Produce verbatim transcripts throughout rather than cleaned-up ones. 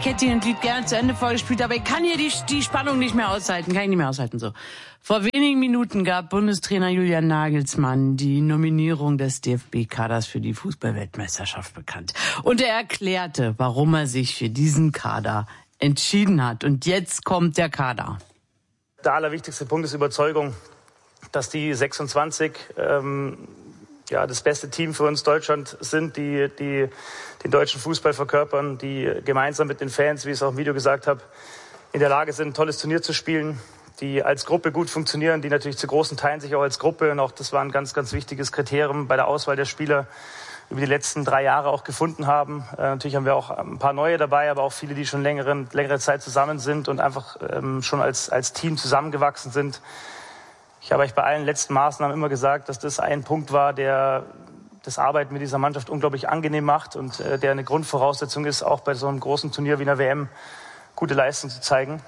ich hätte Ihnen das Lied gerne zu Ende vorgespielt, aber ich kann hier die, die Spannung nicht mehr aushalten, kann ich nicht mehr aushalten, so. Vor wenigen Minuten gab Bundestrainer Julian Nagelsmann die Nominierung des D F B-Kaders für die Fußball-Weltmeisterschaft bekannt. Und er erklärte, warum er sich für diesen Kader entschieden hat. Und jetzt kommt der Kader. Der allerwichtigste Punkt ist Überzeugung, dass die sechsundzwanzig ähm, ja, das beste Team für uns Deutschland sind, die, die den deutschen Fußball verkörpern, die gemeinsam mit den Fans, wie ich es auch im Video gesagt habe, in der Lage sind, ein tolles Turnier zu spielen, die als Gruppe gut funktionieren, die natürlich zu großen Teilen sich auch als Gruppe, und auch das war ein ganz, ganz wichtiges Kriterium bei der Auswahl der Spieler, über die letzten drei Jahre auch gefunden haben. Äh, natürlich haben wir auch ein paar neue dabei, aber auch viele, die schon längere, längere Zeit zusammen sind und einfach ähm, schon als, als Team zusammengewachsen sind. Ich habe euch bei allen letzten Maßnahmen immer gesagt, dass das ein Punkt war, der das Arbeiten mit dieser Mannschaft unglaublich angenehm macht und äh, der eine Grundvoraussetzung ist, auch bei so einem großen Turnier wie einer W M gute Leistung zu zeigen.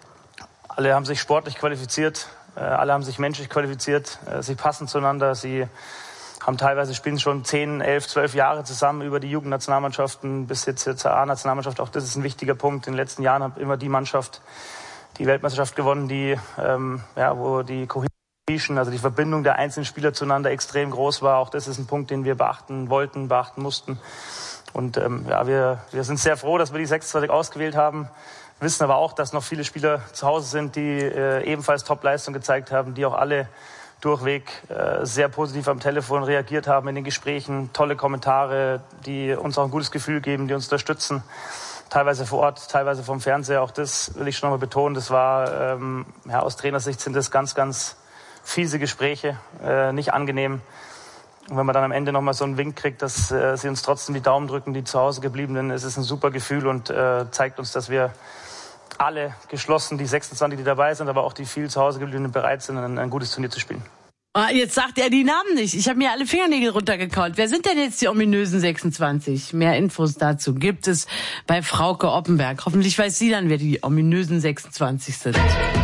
Alle haben sich sportlich qualifiziert, äh, alle haben sich menschlich qualifiziert, äh, sie passen zueinander, sie haben teilweise spielen schon zehn, elf, zwölf Jahre zusammen über die Jugendnationalmannschaften bis jetzt zur A-Nationalmannschaft. Auch das ist ein wichtiger Punkt. In den letzten Jahren hat immer die Mannschaft die Weltmeisterschaft gewonnen, die, ähm, ja, wo die Cohesion, also die Verbindung der einzelnen Spieler zueinander extrem groß war. Auch das ist ein Punkt, den wir beachten wollten, beachten mussten. Und ähm, ja, wir, wir sind sehr froh, dass wir die sechsundzwanzig ausgewählt haben. Wissen aber auch, dass noch viele Spieler zu Hause sind, die äh, ebenfalls Top-Leistung gezeigt haben, die auch alle durchweg äh, sehr positiv am Telefon reagiert haben in den Gesprächen, tolle Kommentare, die uns auch ein gutes Gefühl geben, die uns unterstützen, teilweise vor Ort, teilweise vom Fernseher. Auch das will ich schon nochmal betonen, das war, ähm, ja, aus Trainersicht sind das ganz, ganz fiese Gespräche, äh, nicht angenehm. Und wenn man dann am Ende nochmal so einen Wink kriegt, dass äh, sie uns trotzdem die Daumen drücken, die zu Hause gebliebenen, ist es ein super Gefühl und äh, zeigt uns, dass wir alle geschlossen, die sechsundzwanzig, die dabei sind, aber auch die viel zu Hause gebliebenen, bereit sind, ein, ein gutes Turnier zu spielen. Ah, jetzt sagt er die Namen nicht. Ich habe mir alle Fingernägel runtergekaut. Wer sind denn jetzt die ominösen sechsundzwanzig? Mehr Infos dazu gibt es bei Frauke Oppenberg. Hoffentlich weiß sie dann, wer die ominösen sechsundzwanzig sind.